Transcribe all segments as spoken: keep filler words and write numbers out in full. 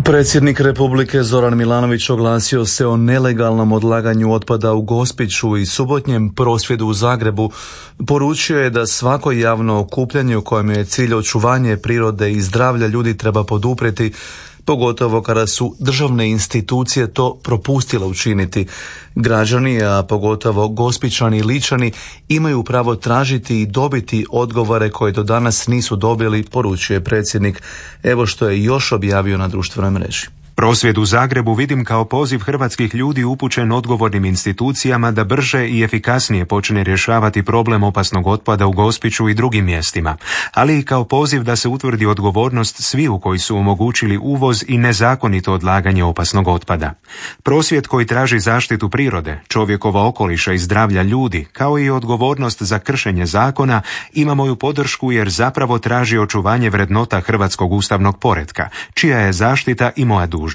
Predsjednik Republike Zoran Milanović oglasio se o nelegalnom odlaganju otpada u Gospiću i subotnjem prosvjedu u Zagrebu. Poručio je da svako javno okupljanje u kojem je cilj očuvanje prirode i zdravlja ljudi treba poduprijeti, pogotovo kada su državne institucije to propustile učiniti. Građani, a pogotovo Gospićani i Ličani, imaju pravo tražiti i dobiti odgovore koje do danas nisu dobili, poručuje predsjednik. Evo što je još objavio na društvenoj mreži. Prosvjed u Zagrebu vidim kao poziv hrvatskih ljudi upućen odgovornim institucijama da brže i efikasnije počne rješavati problem opasnog otpada u Gospiću i drugim mjestima, ali i kao poziv da se utvrdi odgovornost sviju koji su omogućili uvoz i nezakonito odlaganje opasnog otpada. Prosvjed koji traži zaštitu prirode, čovjekova okoliša i zdravlja ljudi, kao i odgovornost za kršenje zakona, ima moju podršku jer zapravo traži očuvanje vrednota hrvatskog ustavnog poretka, čija je zaštita i moja dužnost.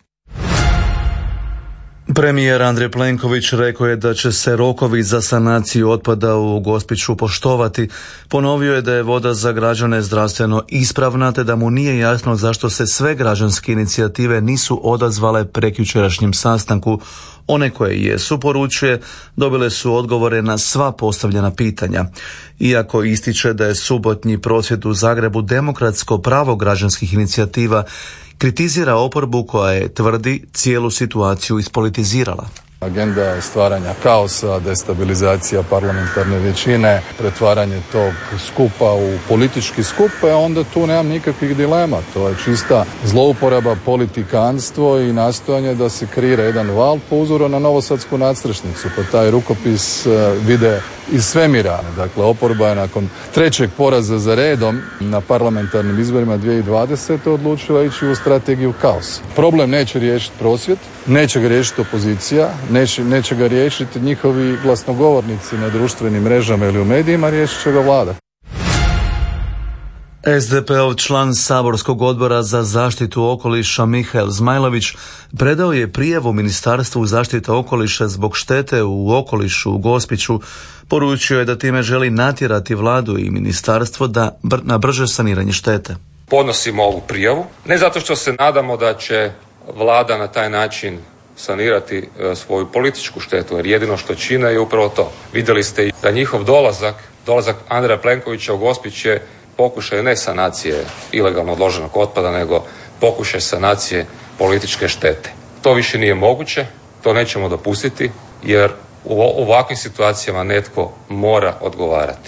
Premijer Andrej Plenković rekao je da će se rokovi za sanaciju otpada u Gospiću poštovati. Ponovio je da je voda za građane zdravstveno ispravna, te da mu nije jasno zašto se sve građanske inicijative nisu odazvale prekjučerašnjem sastanku. One koje jesu, poručuje, dobile su odgovore na sva postavljena pitanja. Iako ističe da je subotnji prosvjed u Zagrebu demokratsko pravo građanskih inicijativa, kritizira oporbu koja je, tvrdi, cijelu situaciju ispolitizirala. Agenda stvaranja kaosa, destabilizacija parlamentarne većine, pretvaranje tog skupa u politički skup, a onda tu nemam nikakvih dilema. To je čista zlouporaba, politikanstvo i nastojanje da se kreira jedan val po uzoru na novosadsku nadstrešnicu, pa taj rukopis vide iz svemira. Dakle, oporba je nakon trećeg poraza za redom na parlamentarnim izborima dvije tisuće dvadesete. odlučila ići u strategiju kaosa. Problem neće riješiti prosvjed, neće ga riješiti opozicija, neće, neće ga riješiti njihovi glasnogovornici na društvenim mrežama ili u medijima, riješit će ga vlada. es de pe-ov član saborskog odbora za zaštitu okoliša Mihael Zmajlović predao je prijavu Ministarstvu zaštite okoliša zbog štete u okolišu u Gospiću. Poručio je da time želi natjerati vladu i ministarstvo da br- na brže saniranje štete. Podnosimo ovu prijavu, ne zato što se nadamo da će vlada na taj način sanirati e, svoju političku štetu, jer jedino što čine je upravo to. Vidjeli ste da njihov dolazak, dolazak Andreja Plenkovića u Gospić je pokušaj ne sanacije ilegalno odloženog otpada, nego pokušaj sanacije političke štete. To više nije moguće, to nećemo dopustiti, jer u ovakvim situacijama netko mora odgovarati.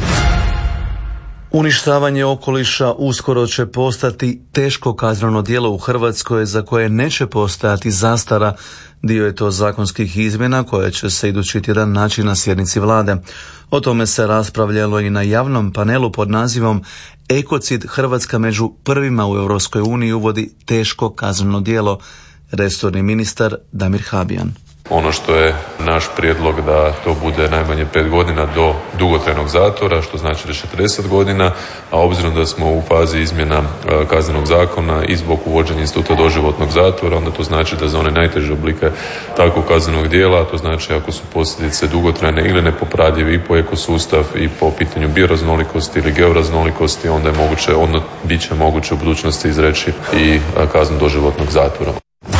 Uništavanje okoliša uskoro će postati teško kazneno djelo u Hrvatskoj za koje neće postojati zastara. Dio je to zakonskih izmjena koje će se idući tjedan naći na sjednici vlade. O tome se raspravljalo i na javnom panelu pod nazivom Ekocid Hrvatska među prvima u Europskoj uniji uvodi teško kazneno djelo. Resorni ministar Damir Habijan. Ono što je naš prijedlog da to bude najmanje pet godina do dugotrajnog zatvora, što znači da četrdeset godina, a obzirom da smo u fazi izmjena kaznenog zakona i zbog uvođenja instituta doživotnog zatvora, onda to znači da za one najteže oblike takvog kaznenog djela, to znači ako su posljedice dugotrajne ili nepopravljive i po ekosustav i po pitanju bioraznolikosti ili georaznolikosti, onda je moguće, onda bit će moguće u budućnosti izreći i kaznu doživotnog zatvora.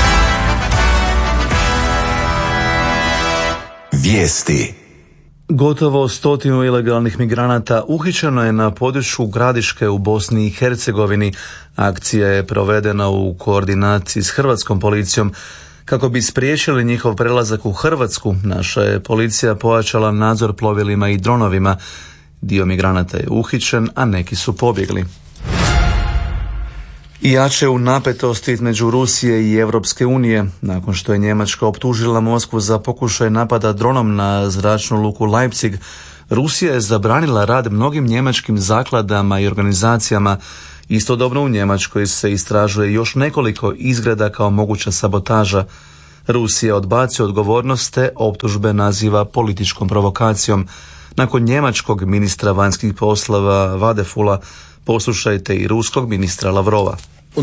Vijesti. Gotovo stotinu ilegalnih migranata uhićeno je na području Gradiške u Bosni i Hercegovini. Akcija je provedena u koordinaciji s hrvatskom policijom. Kako bi spriječili njihov prelazak u Hrvatsku, naša je policija pojačala nadzor plovilima i dronovima. Dio migranata je uhićen, a neki su pobjegli. Jače u napetosti između Rusije i Europske unije, nakon što je Njemačka optužila Moskvu za pokušaj napada dronom na zračnu luku Leipzig, Rusija je zabranila rad mnogim njemačkim zakladama i organizacijama. Istodobno u Njemačkoj se istražuje još nekoliko izgreda kao moguća sabotaža. Rusija odbaci odgovornost te optužbe naziva političkom provokacijom. Nakon njemačkog ministra vanjskih poslova Vadefula, poslušajte i ruskog ministra Lavrova.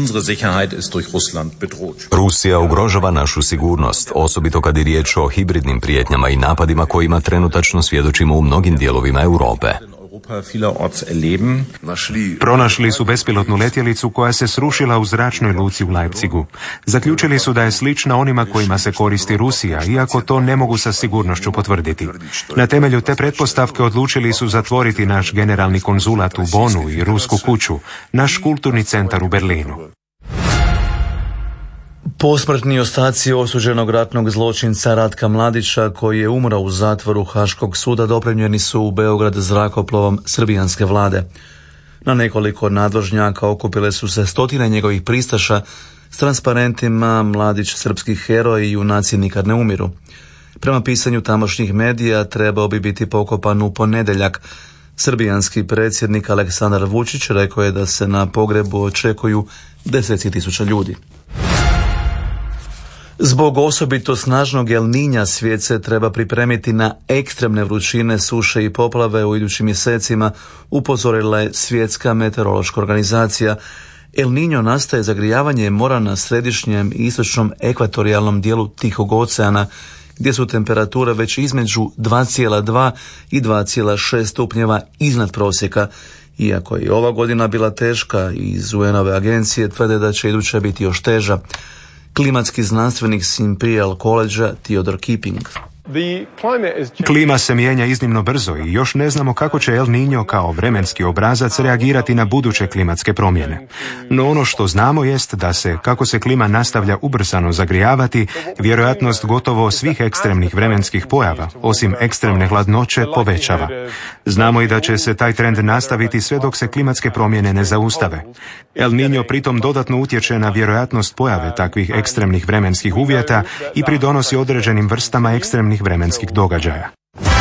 Rusija ugrožava našu sigurnost, osobito kad je riječ o hibridnim prijetnjama i napadima kojima trenutačno svjedočimo u mnogim dijelovima Europe. Pronašli su bespilotnu letjelicu koja se srušila u zračnoj luci u Leipzigu. Zaključili su da je slična onima kojima se koristi Rusija, iako to ne mogu sa sigurnošću potvrditi. Na temelju te pretpostavke odlučili su zatvoriti naš generalni konzulat u Bonu i Rusku kuću, naš kulturni centar u Berlinu. Posmrtni ostaci osuđenog ratnog zločinca Ratka Mladića, koji je umro u zatvoru Haškog suda, dopremljeni su u Beograd zrakoplovom srbijanske vlade. Na nekoliko nadvožnjaka okupile su se stotine njegovih pristaša s transparentima Mladić srpski heroj i junaci nikad ne umiru. Prema pisanju tamošnjih medija trebao bi biti pokopan u ponedjeljak. Srbijanski predsjednik Aleksandar Vučić rekao je da se na pogrebu očekuju deseci tisuća ljudi. Zbog osobito snažnog El Niña svijet se treba pripremiti na ekstremne vrućine, suše i poplave u idućim mjesecima, upozorila je Svjetska meteorološka organizacija. El Niño nastaje zagrijavanjem mora na središnjem i istočnom ekvatorijalnom dijelu Tihog oceana, gdje su temperature već između dva zarez dva i dva zarez šest stupnjeva iznad prosjeka. Iako je ova godina bila teška, iz U N-ove agencije tvrde da će iduća biti još teža. Klimatski znanstvenik s Imperial College-a Theodore Keeping. Klima se mijenja iznimno brzo i još ne znamo kako će El Niño kao vremenski obrazac reagirati na buduće klimatske promjene. No ono što znamo jest da se, kako se klima nastavlja ubrzano zagrijavati, vjerojatnost gotovo svih ekstremnih vremenskih pojava, osim ekstremne hladnoće, povećava. Znamo i da će se taj trend nastaviti sve dok se klimatske promjene ne zaustave. El Niño pritom dodatno utječe na vjerojatnost pojave takvih ekstremnih vremenskih uvjeta i pridonosi određenim vrstama ekstremnih vremenskih događaja.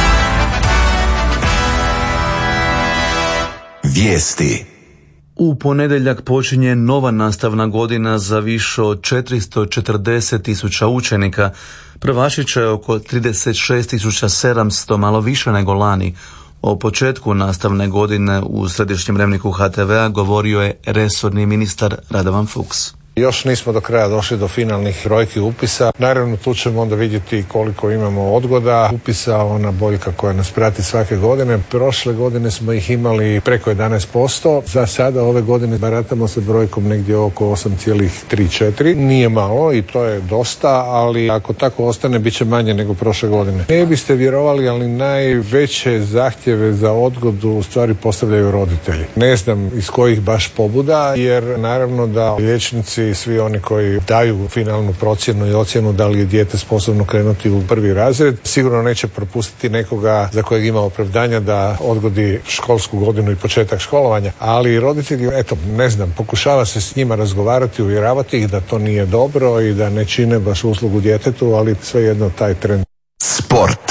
Vijesti. U ponedjeljak počinje nova nastavna godina za više od četiristo četrdeset tisuća učenika. Prvašić će oko trideset šest tisuća sedamsto, malo više nego lani. O početku nastavne godine u Središnjem dnevniku H T V-a govorio je resorni ministar Radovan Fuchs. Još nismo do kraja došli do finalnih brojki upisa. Naravno, tu ćemo onda vidjeti koliko imamo odgoda upisa, ona boljka koja nas prati svake godine. Prošle godine smo ih imali preko jedanaest posto. Za sada ove godine baratamo sa brojkom negdje oko osam zarez tri četiri. Nije malo i to je dosta, ali ako tako ostane, bit će manje nego prošle godine. Ne biste vjerovali, ali najveće zahtjeve za odgodu u stvari postavljaju roditelji. Ne znam iz kojih baš pobuda, jer naravno da liječnici i svi oni koji daju finalnu procjenu i ocjenu da li je dijete sposobno krenuti u prvi razred, sigurno neće propustiti nekoga za kojeg ima opravdanja da odgodi školsku godinu i početak školovanja. Ali roditelji, eto, ne znam, pokušava se s njima razgovarati, uvjeravati ih da to nije dobro i da ne čine baš uslugu djetetu, ali svejedno taj trend. Sport.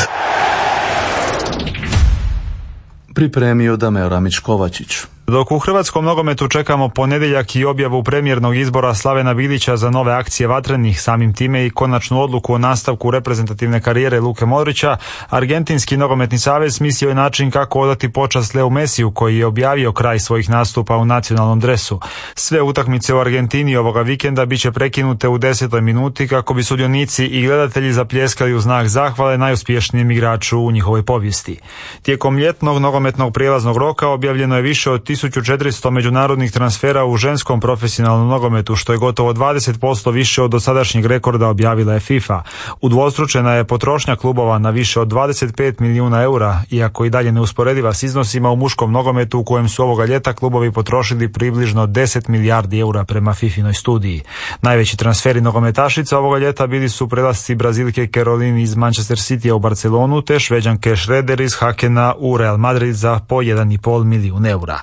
Pripremio Dameo Ramić-Kovačić. Dok u hrvatskom nogometu čekamo ponedjeljak i objavu premijernog izbora Slavena Bilića za nove akcije vatrenih, samim time i konačnu odluku o nastavku reprezentativne karijere Luke Modrića, Argentinski nogometni savez smislio je način kako odati počast Leu Mesiju, koji je objavio kraj svojih nastupa u nacionalnom dresu. Sve utakmice u Argentini ovoga vikenda bit će prekinute u desetoj minuti kako bi sudionici i gledatelji zapljeskali u znak zahvale najuspješnijem igraču u njihovoj povijesti. Tijekom ljetnog nogometnog prijelaznog roka objavljeno je više od tisuću četiristo međunarodnih transfera u ženskom profesionalnom nogometu, što je gotovo dvadeset posto više od dosadašnjeg rekorda, objavila je FIFA. Udvostručena je potrošnja klubova na više od dvadeset pet milijuna eura, iako i dalje neusporediva s iznosima u muškom nogometu u kojem su ovoga ljeta klubovi potrošili približno deset milijardi eura prema fifinoj studiji. Najveći transferi nogometašica ovoga ljeta bili su prelasci Brazilke Caroline iz Manchester Citya u Barcelonu te Šveđanke Schroeder iz Hakena u Real Madrid za po jedan i pol milijun eura.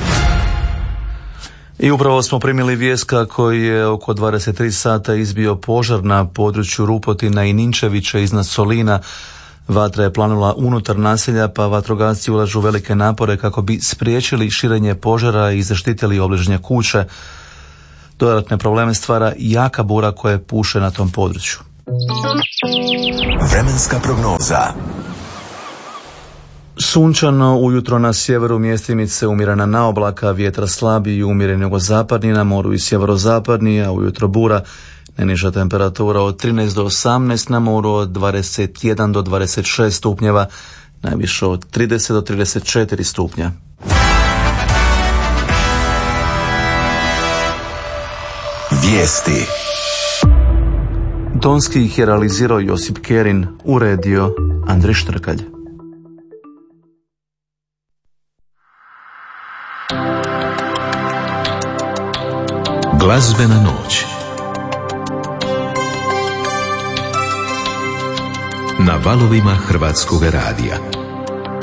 I upravo smo primili vijest kako je oko dvadeset tri sata izbio požar na području Rupotina i Ninčevića iznad Solina. Vatra je planula unutar naselja, pa vatrogasci ulažu velike napore kako bi spriječili širenje požara i zaštitili obližnje kuće. Dodatne probleme stvara jaka bura koja puše na tom području. Vremenska prognoza. Sunčano ujutro na sjeveru, mjestimice umjerena na oblaka, vjetar slabiji i umjeren jugozapadni, na moru i sjeverozapadni, a ujutro bura. Najniža temperatura od trinaest do osamnaest, na moru od dvadeset jedan do dvadeset šest stupnjeva, najviše od trideset do trideset četiri stupnja. Vijesti. Tonski ih je realizirao Josip Kerin, uredio Andrej Štrkalj. Glazbena noć. Na valovima Hrvatskog radija.